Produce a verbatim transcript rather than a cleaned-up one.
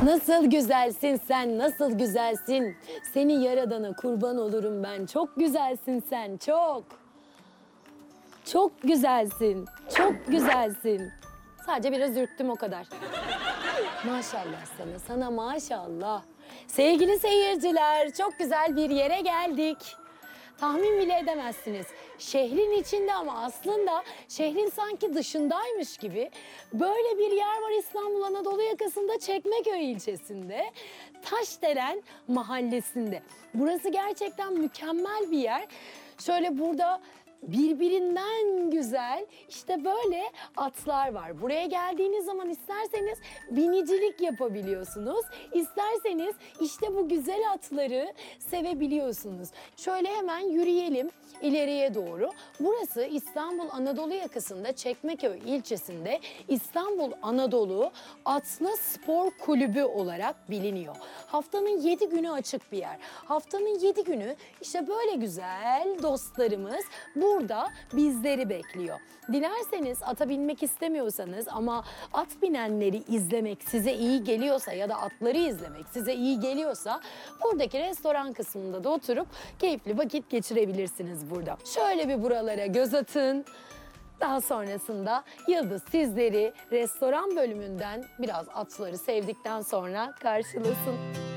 Nasıl güzelsin sen, nasıl güzelsin. Seni yaradana kurban olurum ben. Çok güzelsin sen, çok. Çok güzelsin, çok güzelsin. Sadece biraz ürktüm o kadar. Maşallah sana, sana maşallah. Sevgili seyirciler, çok güzel bir yere geldik. Tahmin bile edemezsiniz. Şehrin içinde ama aslında şehrin sanki dışındaymış gibi böyle bir yer var İstanbul Anadolu yakasında Çekmeköy ilçesinde. Taşdelen mahallesinde. Burası gerçekten mükemmel bir yer. Şöyle burada birbirinden güzel işte böyle atlar var. Buraya geldiğiniz zaman isterseniz binicilik yapabiliyorsunuz. İsterseniz işte bu güzel atları sevebiliyorsunuz. Şöyle hemen yürüyelim ileriye doğru. Burası İstanbul Anadolu yakasında Çekmeköy ilçesinde İstanbul Anadolu Atlı Spor Kulübü olarak biliniyor. Haftanın yedi günü açık bir yer. Haftanın yedi günü işte böyle güzel dostlarımız burada bizleri bekliyor. Dilerseniz ata binmek istemiyorsanız ama at binenleri izlemek size iyi geliyorsa ya da atları izlemek size iyi geliyorsa buradaki restoran kısmında da oturup keyifli vakit geçirebilirsiniz burada. Şöyle bir buralara göz atın. Daha sonrasında Yıldız sizleri restoran bölümünden biraz atları sevdikten sonra karşılasın.